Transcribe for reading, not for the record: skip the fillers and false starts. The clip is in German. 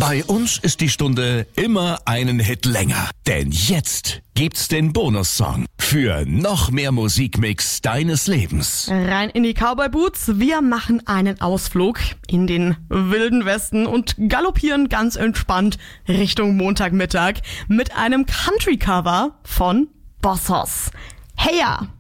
Bei uns ist die Stunde immer einen Hit länger. Denn jetzt gibt's den Bonussong für noch mehr Musikmix deines Lebens. Rein in die Cowboy Boots. Wir machen einen Ausflug in den wilden Westen und galoppieren ganz entspannt Richtung Montagmittag mit einem Country-Cover von Boss Hoss. Hey ja!